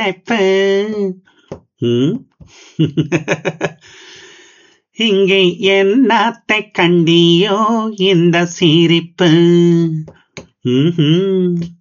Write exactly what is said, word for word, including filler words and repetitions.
இப்ப, ம்? இங்கே என்னத்தை கண்டியோ இந்த சிரிப்பு ம்ஹும்.